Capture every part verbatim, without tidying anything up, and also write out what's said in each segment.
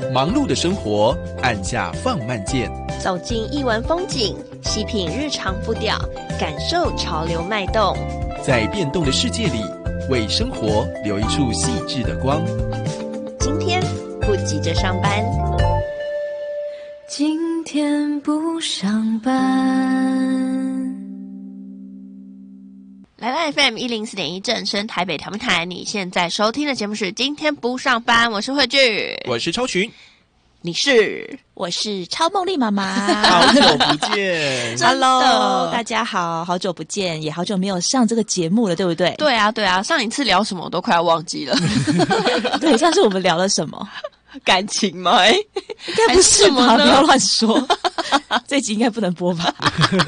忙碌的生活，按下放慢键， 走进艺文风景，细品日常步调，感受潮流脉动。 在变动的世界里，为生活留一处细致的光。 今天不急着上班， 今天不上班。 来到 F M 一零四点一正声台北调频台，你现在收听的节目是今天不上班，我是慧聚， 我是超群， 你是？ 我是超梦丽妈妈。 好久不见 Hello， 大家好，好久不见，也好久没有上这个节目了，对不对？ 对啊对啊，上一次聊什么我都快要忘记了。 对，上次我们聊了什么？ 感情吗？哎， 应该不是吧？不要乱说，这集应该不能播吧？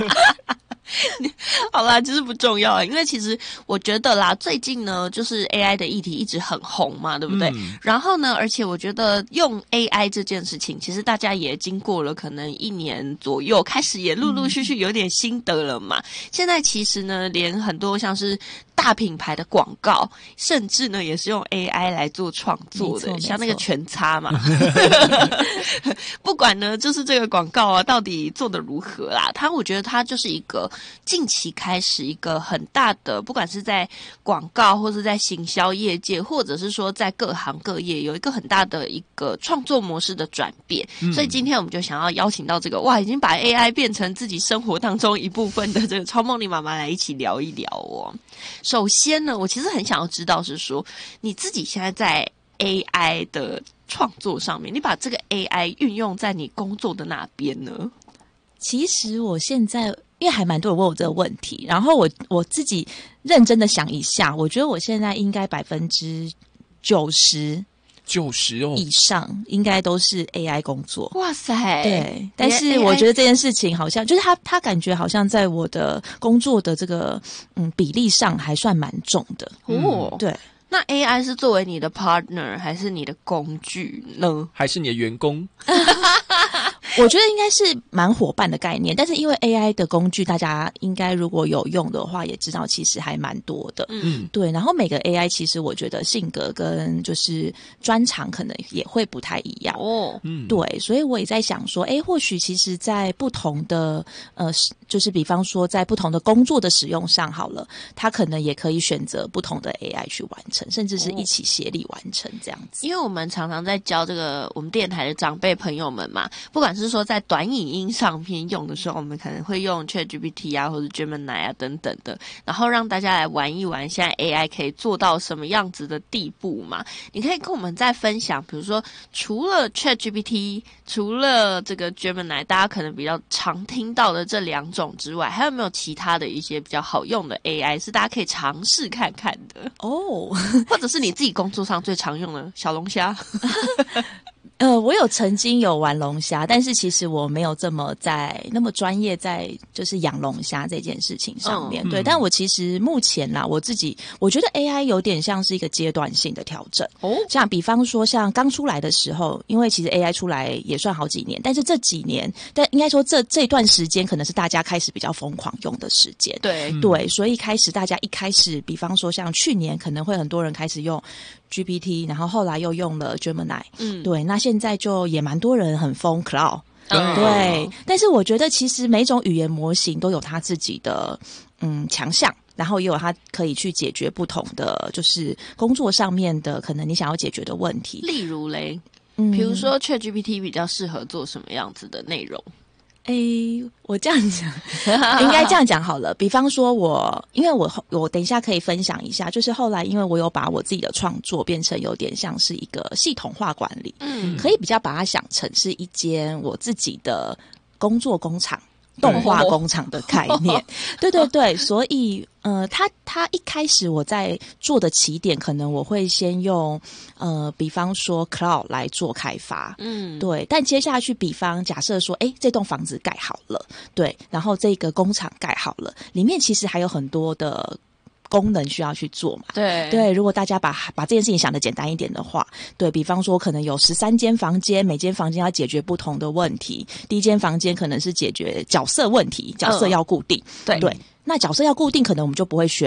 好啦，其实不重要，因为其实我觉得啦，最近呢，就是 A I 的议题一直很红嘛，对不对？嗯、然后呢，而且我觉得用 A I 这件事情，其实大家也经过了可能一年左右，开始也陆陆续续有点心得了嘛。嗯、现在其实呢，连很多像是大品牌的广告，甚至呢也是用 A I 来做创作的，像那个全擦嘛。不管呢，就是这个广告啊，到底做得如何啦？它，我觉得它就是一个近期开始一个很大的，不管是在广告，或是在行销业界，或者是说在各行各业，有一个很大的一个创作模式的转变。嗯、所以今天我们就想要邀请到这个哇，已经把 A I 变成自己生活当中一部分的这个超梦丽妈妈来一起聊一聊哦。首先呢，我其实很想要知道是说，你自己现在在 A I 的创作上面，你把这个 A I 运用在你工作的哪边呢？ 其实我现在因为还蛮多人问我这个问题，然后我我自己认真的想一下，我觉得我现在应该百分之九十。 九十哦以上应该都是 A I 工作。 哇塞！ 对，但是我觉得这件事情好像就是他他感觉好像在我的工作的这个嗯比例上还算蛮重的哦。 对， 那 A I 是作为你的 partner 还是你的工具呢？ 还是你的员工？ 我觉得应该是蛮伙伴的概念，但是因为 A I 的工具，大家应该如果有用的话，也知道其实还蛮多的。嗯，对。然后每个 A I 其实我觉得性格跟就是专长可能也会不太一样哦。嗯，对，所以我也在想说，哎，或许其实在不同的呃，就是比方说在不同的工作的使用上，好了，它可能也可以选择不同的 A I 去完成，甚至是一起协力完成这样子。 因为我们常常在教这个我们电台的长辈朋友们嘛，不管是说在短影音上面用的时候，我们可能会用 ChatGPT 啊，或者 Gemini 啊等等的，然后让大家来玩一玩，现在 A I 可以做到什么样子的地步嘛？你可以跟我们再分享，比如说除了 ChatGPT， 除了这个 Gemini， 大家可能比较常听到的这两种之外，还有没有其他的一些比较好用的 A I 是大家可以尝试看看的哦？或者是你自己工作上最常用的小龙虾？ 呃，我有曾经有玩龙虾，但是其实我没有这么在那么专业在就是养龙虾这件事情上面。嗯、对，但我其实目前啦，我自己我觉得 A I 有点像是一个阶段性的调整。哦，像比方说像刚出来的时候，因为其实 A I 出来也算好几年，但是这几年，但应该说这这段时间可能是大家开始比较疯狂用的时间。 对对，所以开始大家一开始，比方说像去年可能会很多人开始用G P T， 然后后来又用了 Gemini， 嗯，对，那现在就也蛮多人很疯 Cloud， 嗯、 对，但是我觉得其实每种语言模型都有它自己的嗯强项，然后也有它可以去解决不同的就是工作上面的可能你想要解决的问题， 例如嘞，嗯，比如说 ChatGPT 比较适合做什么样子的内容？ 诶，我这样讲，应该这样讲好了。比方说我，因为我我等一下可以分享一下，就是后来因为我有把我自己的创作变成有点像是一个系统化管理，嗯，可以比较把它想成是一间我自己的工作工厂。动画工厂的概念，对对对，所以呃，他他一开始我在做的起点，可能我会先用呃，比方说 Cloud 来做开发，嗯，对，但接下去，比方假设说，哎，这栋房子盖好了，对，然后这个工厂盖好了，里面其实还有很多的功能需要去做嘛， 对对，如果大家把把这件事情想得简单一点的话，对，比方说可能有十三间房间，每间房间要解决不同的问题，第一间房间可能是解决角色问题，角色要固定， 嗯、对对，那角色要固定，可能我们就不会选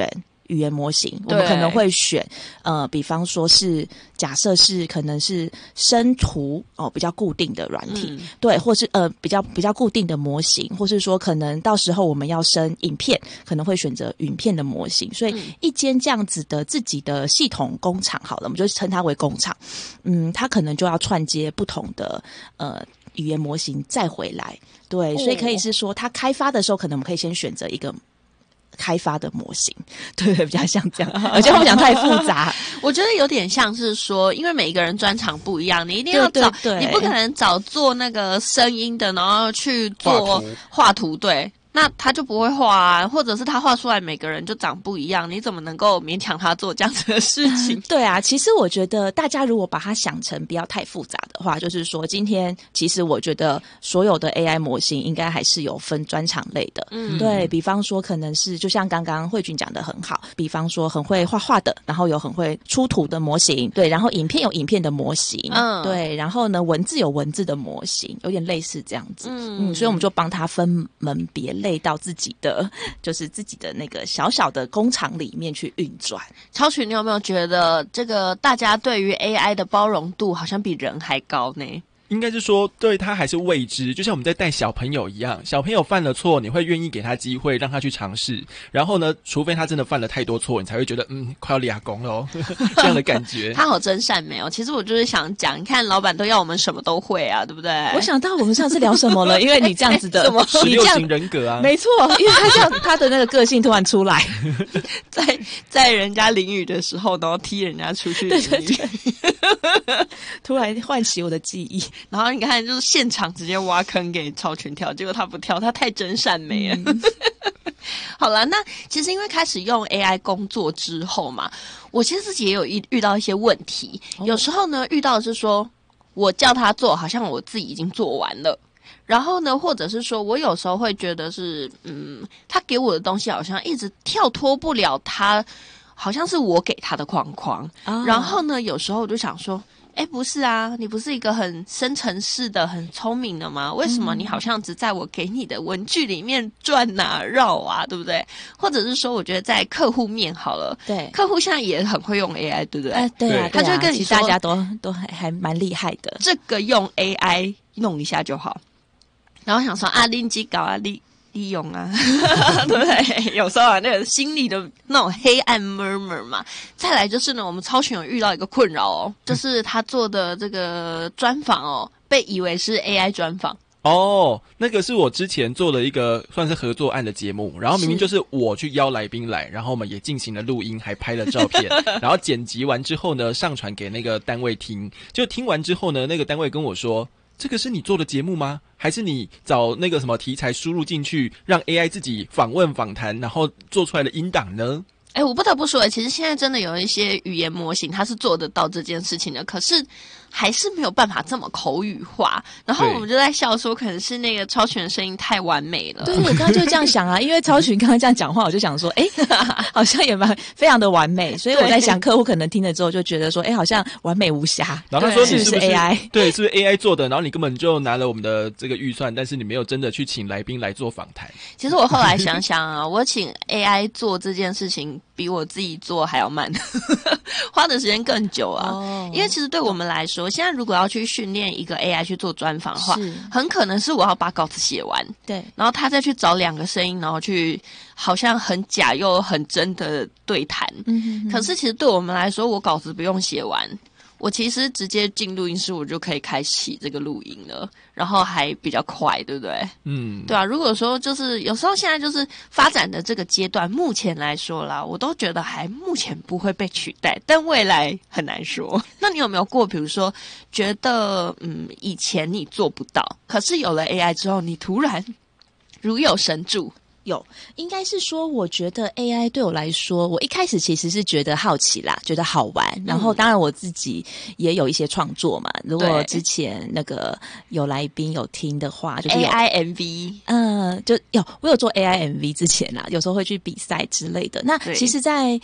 语言模型，我们可能会选呃，比方说是假设是可能是生图哦比较固定的软体，嗯、对，或是呃比较比较固定的模型，或是说可能到时候我们要生影片，可能会选择影片的模型。所以一间这样子的自己的系统工厂，好了，我们就称它为工厂。嗯，它可能就要串接不同的呃语言模型再回来，对，所以可以是说它开发的时候，可能我们可以先选择一个开发的模型，对对，比较像这样，而且我们讲太复杂， 我觉得有点像是说，因为每一个人专长不一样，你一定要找， 对对对， 你不可能找做那个声音的，然后去做画图，对。那他就不会画啊，或者是他画出来每个人就长不一样，你怎么能够勉强他做这样子的事情？ 对啊，其实我觉得大家如果把它想成不要太复杂的话，就是说今天其实我觉得所有的 A I 模型应该还是有分专长类的，嗯，对，比方说可能是就像刚刚慧君讲的很好，比方说很会画画的，然后有很会出图的模型，对，然后影片有影片的模型，嗯，对，然后呢文字有文字的模型，有点类似这样子，嗯，嗯，所以我们就帮他分门别类到自己的就是自己的那个小小的工厂里面去运转。 超群，你有没有觉得这个大家对于 A I 的包容度好像比人还高呢？ 应该是说对他还是未知，就像我们在带小朋友一样，小朋友犯了错，你会愿意给他机会让他去尝试，然后呢除非他真的犯了太多错，你才会觉得嗯快要俩公了这样的感觉。 他好真善美哦。其实我就是想讲，你看老板都要我们什么都会啊，对不对？ 我想到我们上次聊什么了，因为你这样子的十六型人格啊， 没错，因为他这样他的那个个性突然出来在在人家淋雨的时候然后踢人家出去淋雨，对对对突然唤起我的记忆。 然后你看，就是现场直接挖坑给超群跳，结果他不跳，他太真善美了。嗯、好了，那其实因为开始用 A I 工作之后嘛，我其实自己也有遇遇到一些问题。哦、有时候呢，遇到的是说我叫他做，好像我自己已经做完了。然后呢，或者是说我有时候会觉得是，嗯，他给我的东西好像一直跳脱不了他，好像是我给他的框框。哦、然后呢，有时候我就想说。哎，不是啊，你不是一个很深层式的、很聪明的吗？为什么你好像只在我给你的文具里面转啊、绕啊，对不对？或者是说，我觉得在客户面好了， 对， 客户现在也很会用 A I， 对不对？ 哎、呃，对啊， 他就跟你说， 大家都都还还蛮厉害的， 这个用 A I 弄一下就好。然后想说啊，拎机搞啊，利利用啊，对不对？有时候啊，那个心里的那种黑暗 murmur 嘛。再来就是呢，我们超群有遇到一个困扰哦，就是他做的这个专访哦，被以为是 A I 专访。 哦，那个是我之前做的一个算是合作案的节目，然后明明就是我去邀来宾来，然后我们也进行了录音，还拍了照片，然后剪辑完之后呢，上传给那个单位听，就听完之后呢，那个单位跟我说，这个是你做的节目吗？还是你找那个什么题材输入进去，让 A I 自己访问访谈，然后做出来的音档呢？ 哎，我不得不说，其实现在真的有一些语言模型，它是做得到这件事情的，可是还是没有办法这么口语化。然后我们就在笑说，可能是那个超群的声音太完美了。 对，我刚刚就这样想啊，因为超群刚刚这样讲话，我就想说，哎，好像也蛮非常的完美，所以我在想，客户可能听了之后就觉得说，哎，好像完美无瑕。 然后他说你是不是 A I？ 对，是不是 A I 做的？然后你根本就拿了我们的这个预算，但是你没有真的去请来宾来做访谈。 其实我后来想想啊，我请 A I 做这件事情，比我自己做还要慢，花的时间更久啊。Oh. 因为其实对我们来说，现在如果要去训练一个 A I 去做专访的话，很可能是我要把稿子写完， 对， 然后他再去找两个声音，然后去好像很假又很真的对谈。嗯，可是其实对我们来说，我稿子不用写完。我其实直接进录音室，我就可以开启这个录音了，然后还比较快，对不对？嗯，对啊。如果说就是有时候现在就是发展的这个阶段，目前来说啦，我都觉得还目前不会被取代，但未来很难说。那你有没有过，比如说觉得嗯以前你做不到，可是有了 A I 之后，你突然如有神助？ 有，应该是说，我觉得 A I 对我来说，我一开始其实是觉得好奇啦，觉得好玩。然后，当然我自己也有一些创作嘛。如果之前那个有来宾有听的话，就是 A I M V， 嗯，就有我有做 A I M V 之前啦，有时候会去比赛之类的。那其实，在